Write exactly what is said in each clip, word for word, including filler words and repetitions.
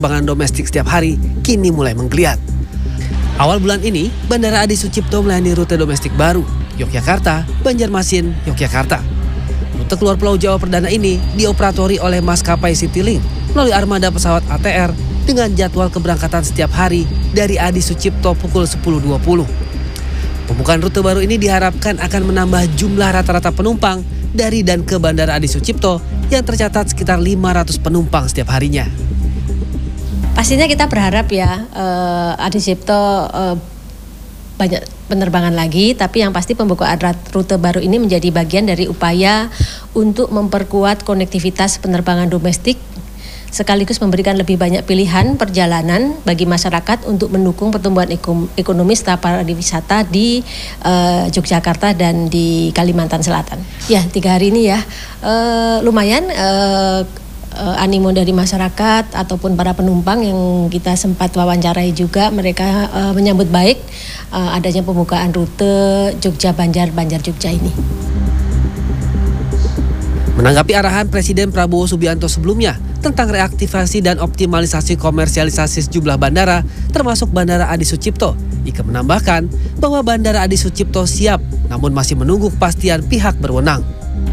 penerbangan domestik setiap hari kini mulai menggeliat. Awal bulan ini, Bandara Adi Sucipto melayani rute domestik baru, Yogyakarta, Banjarmasin, Yogyakarta. Rute keluar Pulau Jawa perdana ini dioperatori oleh maskapai Citylink melalui armada pesawat A T R dengan jadwal keberangkatan setiap hari dari Adi Sucipto pukul sepuluh dua puluh. Pembukaan rute baru ini diharapkan akan menambah jumlah rata-rata penumpang dari dan ke Bandara Adi Sucipto yang tercatat sekitar lima ratus penumpang setiap harinya. Pastinya kita berharap ya uh, Adi Sucipto uh, banyak penerbangan lagi, tapi yang pasti pembukaan rute baru ini menjadi bagian dari upaya untuk memperkuat konektivitas penerbangan domestik sekaligus memberikan lebih banyak pilihan perjalanan bagi masyarakat untuk mendukung pertumbuhan ekonomi serta pariwisata di uh, Yogyakarta dan di Kalimantan Selatan. Ya, tiga hari ini ya uh, lumayan uh, uh, animo dari masyarakat ataupun para penumpang yang kita sempat wawancarai juga, mereka uh, menyambut baik uh, adanya pembukaan rute Jogja Banjar Banjar Jogja ini. Menanggapi arahan Presiden Prabowo Subianto sebelumnya tentang reaktivasi dan optimalisasi komersialisasi sejumlah bandara, termasuk Bandara Adi Sucipto, Ike menambahkan bahwa Bandara Adi Sucipto siap, namun masih menunggu kepastian pihak berwenang.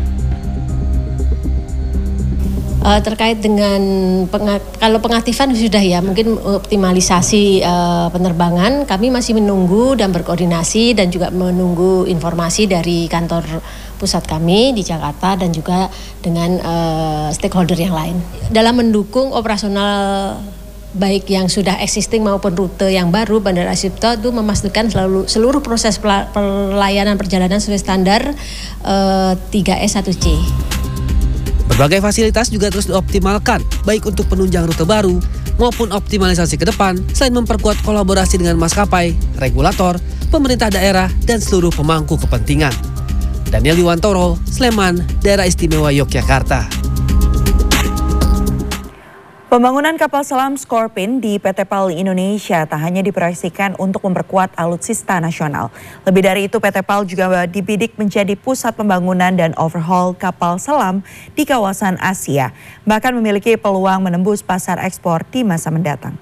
Uh, terkait dengan penga- kalau pengaktifan sudah ya, mungkin optimalisasi uh, penerbangan kami masih menunggu dan berkoordinasi dan juga menunggu informasi dari kantor pusat kami di Jakarta dan juga dengan uh, stakeholder yang lain dalam mendukung operasional baik yang sudah existing maupun rute yang baru. Bandara Adi Sucipto itu memastikan selalu seluruh proses pelayanan perjalanan sesuai standar uh, tiga S satu C. Berbagai fasilitas juga terus dioptimalkan, baik untuk penunjang rute baru maupun optimalisasi ke depan, selain memperkuat kolaborasi dengan maskapai, regulator, pemerintah daerah, dan seluruh pemangku kepentingan. Daniel Yuwantoro, Sleman, Daerah Istimewa Yogyakarta. Pembangunan kapal selam Scorpin di P T PAL Indonesia tak hanya diproyeksikan untuk memperkuat alutsista nasional. Lebih dari itu, P T PAL juga dibidik menjadi pusat pembangunan dan overhaul kapal selam di kawasan Asia, bahkan memiliki peluang menembus pasar ekspor di masa mendatang.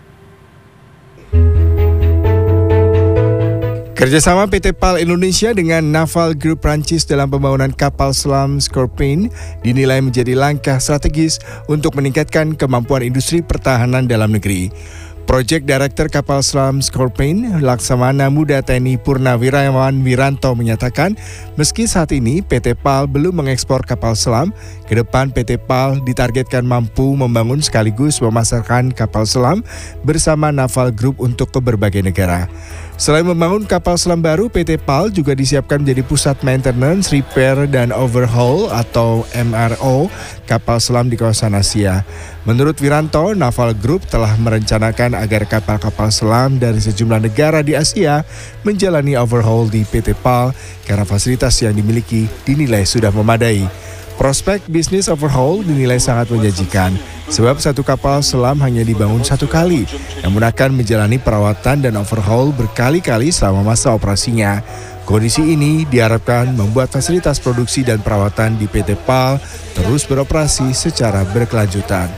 Kerjasama P T PAL Indonesia dengan Naval Group Prancis dalam pembangunan kapal selam Scorpin dinilai menjadi langkah strategis untuk meningkatkan kemampuan industri pertahanan dalam negeri. Project Director Kapal Selam Scorpin, Laksamana Muda T N I Purnawirawan Wiranto menyatakan, meski saat ini P T PAL belum mengekspor kapal selam, ke depan P T PAL ditargetkan mampu membangun sekaligus memasarkan kapal selam bersama Naval Group untuk ke berbagai negara. Selain membangun kapal selam baru, P T PAL juga disiapkan menjadi pusat maintenance, repair, dan overhaul atau M R O kapal selam di kawasan Asia. Menurut Wiranto, Naval Group telah merencanakan agar kapal-kapal selam dari sejumlah negara di Asia menjalani overhaul di P T PAL karena fasilitas yang dimiliki dinilai sudah memadai. Prospek bisnis overhaul dinilai sangat menjanjikan, sebab satu kapal selam hanya dibangun satu kali, namun akan menjalani perawatan dan overhaul berkali-kali selama masa operasinya. Kondisi ini diharapkan membuat fasilitas produksi dan perawatan di P T PAL terus beroperasi secara berkelanjutan.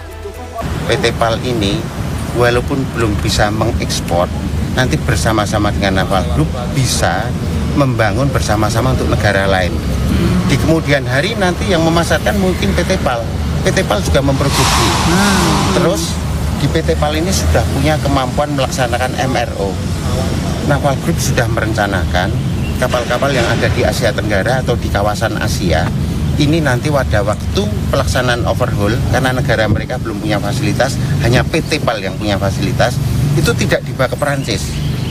P T PAL ini walaupun belum bisa mengekspor, nanti bersama-sama dengan Naval Group bisa membangun bersama-sama untuk negara lain. Di kemudian hari nanti yang memasarkan mungkin P T PAL. P T PAL juga memproduksi. Terus di P T PAL ini sudah punya kemampuan melaksanakan M R O. Naval Group sudah merencanakan kapal-kapal yang ada di Asia Tenggara atau di kawasan Asia. Ini nanti pada waktu pelaksanaan overhaul, karena negara mereka belum punya fasilitas, hanya P T PAL yang punya fasilitas, itu tidak dibawa ke Perancis.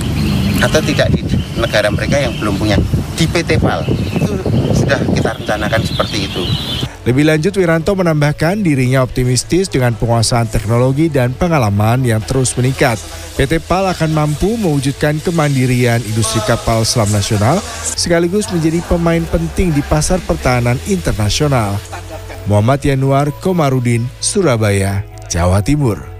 Atau tidak di negara mereka yang belum punya, di P T PAL. Itu sudah kita rencanakan seperti itu. Lebih lanjut, Wiranto menambahkan dirinya optimistis dengan penguasaan teknologi dan pengalaman yang terus meningkat. P T PAL akan mampu mewujudkan kemandirian industri kapal selam nasional sekaligus menjadi pemain penting di pasar pertahanan internasional. Muhammad Yanuar Komarudin, Surabaya, Jawa Timur.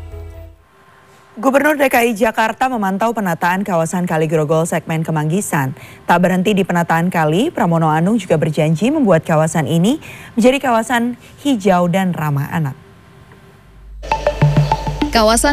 Gubernur D K I Jakarta memantau penataan kawasan Kali Grogol segmen Kemanggisan. Tak berhenti di penataan kali, Pramono Anung juga berjanji membuat kawasan ini menjadi kawasan hijau dan ramah anak. Kawasan